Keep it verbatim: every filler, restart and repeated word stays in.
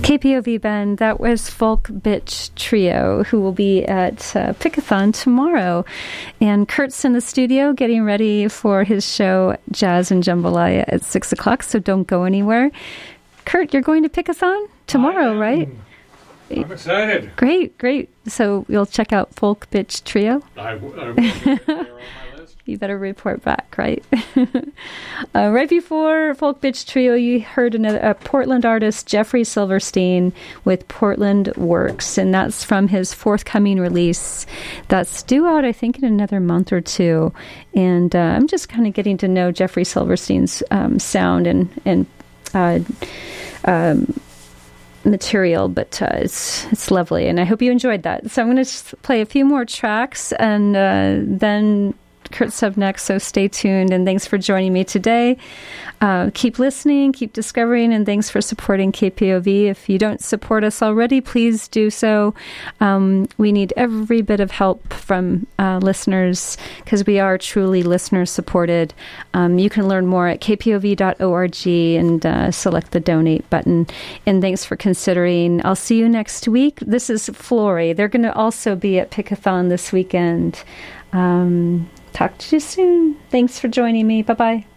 K P O V Bend, that was Folk Bitch Trio, who will be at uh, Pickathon tomorrow. And Kurt's in the studio getting ready for his show, Jazz and Jambalaya, at six o'clock, so don't go anywhere. Kurt, you're going to Pickathon tomorrow, right? I'm excited. Great, great. So you'll check out Folk Bitch Trio? I, w- I will. They're on my list. You better report back, right? uh, right before Folk Bitch Trio, you heard another a Portland artist, Jeffrey Silverstein, with Portland Works, and that's from his forthcoming release that's due out, I think, in another month or two. And uh, I'm just kind of getting to know Jeffrey Silverstein's um, sound and and uh, um, material, but uh, it's it's lovely, and I hope you enjoyed that. So I'm going to play a few more tracks, and uh, then Kurt's up next, so stay tuned, and thanks for joining me today. Uh, keep listening, keep discovering, and thanks for supporting K P O V. If you don't support us already, please do so. Um, we need every bit of help from uh, listeners, because we are truly listener-supported. Um, you can learn more at k p o v dot org and uh, select the donate button. And thanks for considering. I'll see you next week. This is Flory. They're going to also be at Pickathon this weekend. Um, talk to you soon. Thanks for joining me. Bye-bye.